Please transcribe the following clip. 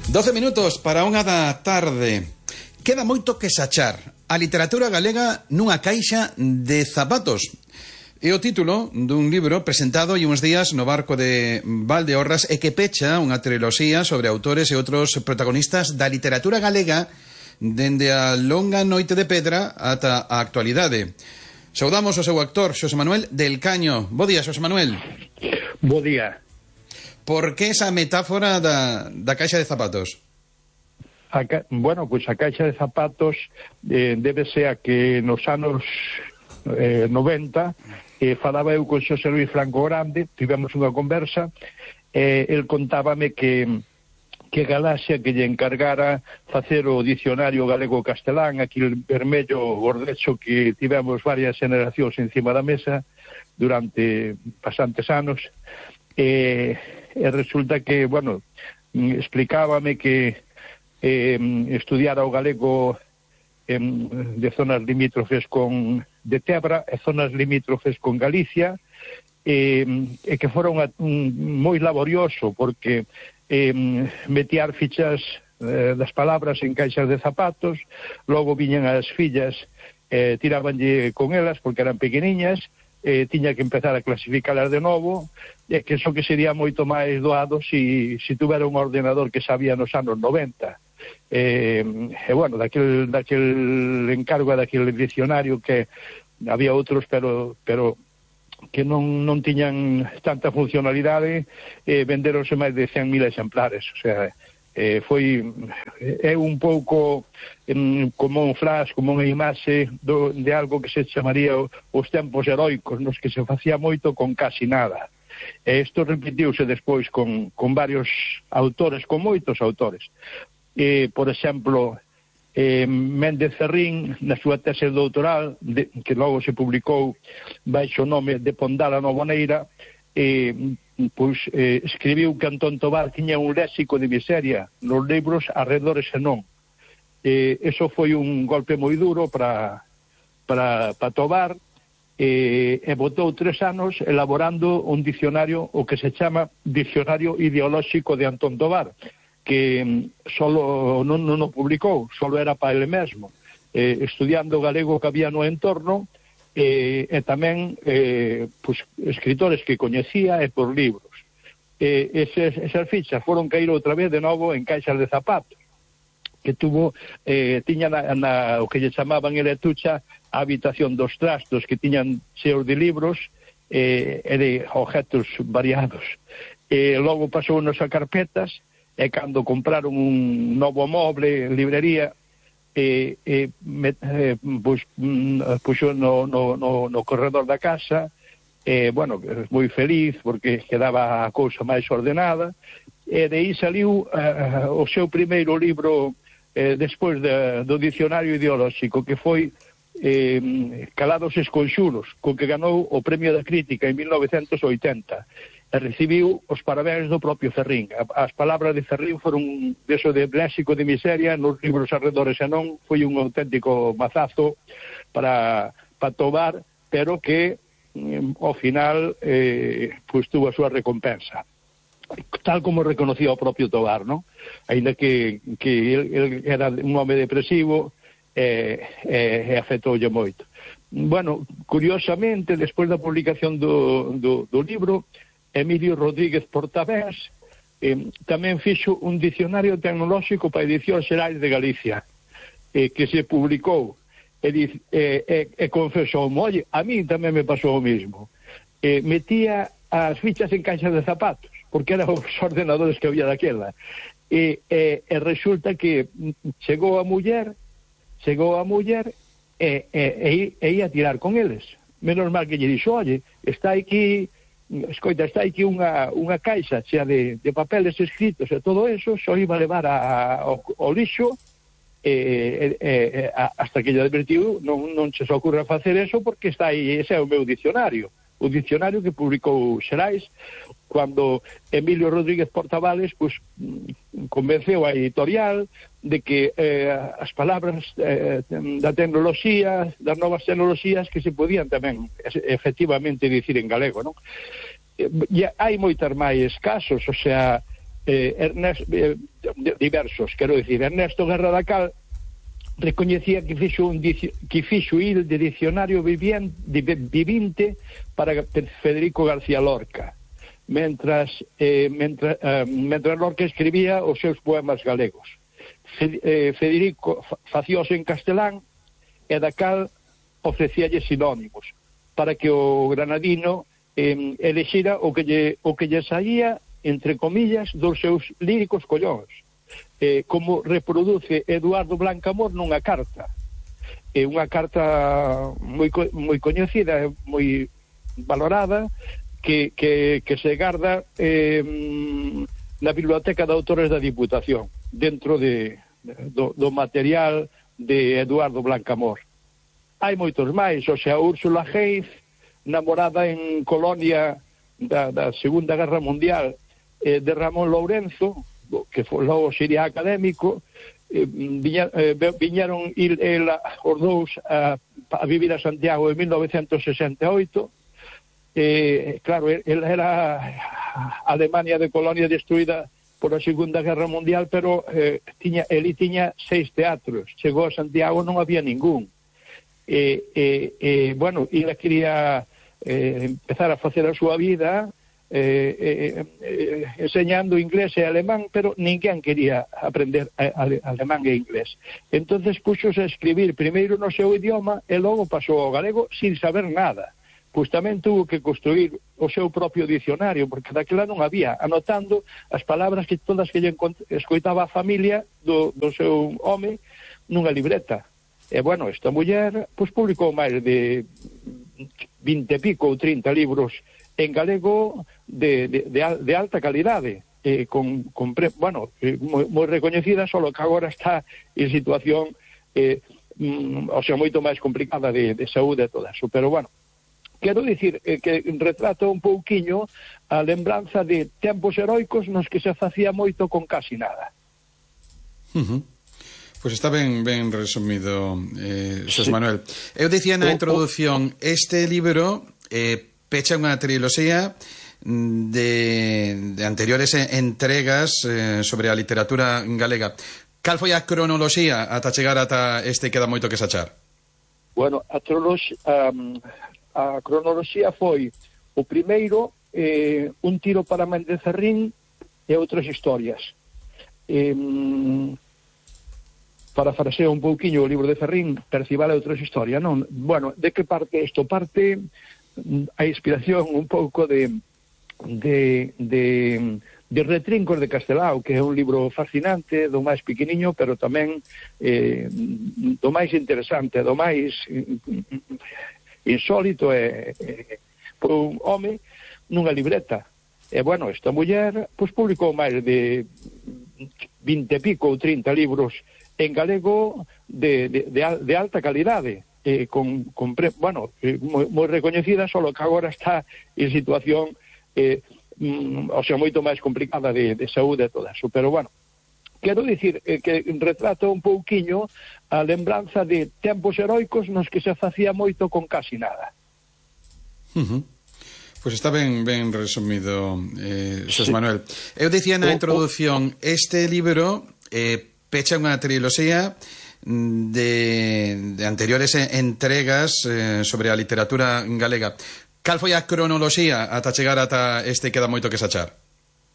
12 minutos para unha da tarde. Queda moito que sachar. A literatura galega nunha caixa de zapatos. É o título dun libro presentado hai uns días no barco de Valdeorras e que pecha unha triloxía sobre autores e outros protagonistas da literatura galega dende a longa noite de pedra ata a actualidade. Saudamos o seu actor, Xosé Manuel del Caño. Bo día, Xosé Manuel. Bo día. Por que esa metáfora da caixa de zapatos? Bueno, pois a caixa de zapatos débese a que nos anos 90 falaba eu con Xosé Luis Franco Grande, tivemos unha conversa, el contábame que Galaxia que lle encargara facer o dicionario galego-castelán, aquel vermello gordecho que tivemos varias generacións encima da mesa durante bastantes anos, e resulta que, bueno, explicábame que estudiara o galego de zonas limítrofes de Tebra e zonas limítrofes con Galicia, e que fora moi laborioso porque metíar fichas das palabras en caixas de zapatos, logo viñan as fillas, tirabanlle con elas porque eran pequeniñas, tiña que empezar a clasificalas de novo, e que eso que sería moito máis doado si tuvera un ordenador que sabía nos anos 90. E bueno, daquel encargo daquel diccionario que había outros pero que non tiñan tanta funcionalidade, venderonse máis de 100.000 exemplares, o sea, é un pouco como un flash, como unha imaxe de algo que se chamaría os tempos heroicos, nos que se facía moito con casi nada. E isto repetiuse despois con varios autores, con moitos autores. Por exemplo, Méndez Ferrín, na súa tese doutoral, que logo se publicou baixo o nome de Pondala Novoneira, escribiu que Antón Tovar tiña un léxico de miseria nos libros arredores e non. Eso foi un golpe moi duro para Tovar, e botou 3 anos elaborando un dicionario, o que se chama Dicionario Ideolóxico de Antón Tovar, que solo non o publicou, solo era para ele mesmo, estudiando o galego que había no entorno, e tamén escritores que coñecía e por libros. Esas fichas foron caer outra vez de novo en caixas de zapatos, que tiña o que lle chamaban en Letucha a habitación dos trastos, que tiñan cheos de libros e de objetos variados. Logo pasou nos a carpetas, e cando compraron un novo moble en librería, puxo no corredor da casa, bueno, moi feliz porque quedaba a cousa máis ordenada, e de aí saliu o seu primeiro libro despois do dicionario ideolóxico, que foi Calados esconxuros, con que ganou o Premio da Crítica en 1980, e recibiu os parabéns do propio Ferrín. As palabras de Ferrín foron deso de léxico de miseria nos libros arredores e non, foi un auténtico mazazo para Tovar, pero que ao final tuvo a súa recompensa, tal como reconocía o propio Tovar, non? Ainda que el era un home depresivo e afectoulle moito. Bueno, curiosamente, despois da publicación do libro, Emilio Rodríguez Portabés tamén fixo un dicionario tecnolóxico para Edicións Xerais de Galicia, que se publicou, e confesou, oye, a mí tamén me pasou o mismo. Metía as fichas en caixas de zapatos, porque eran os ordenadores que había daquela, e resulta que chegou a muller e ia tirar con eles. Menos mal que lle dixo, oye, está aquí unha caixa chea de papeles escritos e todo eso, só iba a levar ao lixo, hasta que lle advertiu, non se ocurra facer eso porque está aí, ese é o meu dicionario. O dicionario que publicou Xerais, cando Emilio Rodríguez Portabales convenceu a editorial de que as palabras da tecnoloxía, das novas tecnoloxías, que se podían tamén efectivamente dicir en galego, non? E hai moitas máis casos, o sea, diversos, quero dicir, Ernesto Guerra da Cal recoñecía que fixo il de dicionario vivinte para Federico García Lorca, mentras Lorca escribía os seus poemas galegos. Federico facíos en castelán e da Cal ofrecíalle sinónimos para que o granadino elexira o que lle saía, entre comillas, dos seus líricos collóns, como reproduce Eduardo Blancamor nunha carta, unha carta moi coñecida, moi valorada, que se garda na Biblioteca de Autores da Diputación, dentro do material de Eduardo Blancamor. Hai moitos máis, o sea, Úrsula Hayes, namorada en Colonia da Segunda Guerra Mundial de Ramón Lourenço, que logo sería académico, viñeron os dous a vivir a Santiago en 1968. Claro, él era Alemania de Colonia destruída por a Segunda Guerra Mundial, pero ele tiña 6 teatros. Chegou a Santiago, non había ningún. Bueno, ela quería empezar a facer a súa vida enseñando inglés e alemán, pero ninguén quería aprender alemán e inglés. Entonces puxose a escribir primeiro no seu idioma e logo pasou ao galego sin saber nada. Pois tamén tuvo que construir o seu propio dicionario, porque daquela non había, anotando as palabras que todas que lle escoitaba a familia do seu home nunha libreta. E bueno, esta muller pois publicou máis de 20 e pico ou 30 libros en galego de alta calidade, moi recoñecida, solo que agora está en situación o sea, moito máis complicada de saúde e todo eso. Pero bueno, quero dicir que retrata un pouquiño a lembranza de tempos heroicos nos que se facía moito con casi nada. Pois está ben resumido, Xos Manuel. Eu dicía na introducción, este libro pecha unha triloxía de anteriores entregas sobre a literatura galega. Cal foi a cronoloxía ata chegar ata este Queda moito que sachar? Bueno, a cronoloxía foi o primeiro, Un tiro para Méndez Cerrín e outras historias. Parafraseo un pouquiño o libro de Ferrín, Percival e outras historias, non? Bueno, de que parte isto? Parte a inspiración un pouco de Retrincos de Castelao, que é un libro fascinante, do máis pequeniño, pero tamén do máis interesante, do máis insólito, por un home nunha libreta. E bueno, esta muller pois publicou máis de 20 e pico ou 30 libros en galego de alta calidade, moi recoñecida, solo que agora está en situación o sea, moito máis complicada de saúde e todo eso. Pero bueno, quero dicir que retrata un pouquiño a lembranza de tempos heroicos nos que se facía moito con casi nada. Pois está ben resumido, Xos Manuel. Eu dicía na introducción, este libro pecha unha triloxía de anteriores entregas sobre a literatura galega. Cal foi a cronoloxía ata chegar ata este Queda moito que sachar?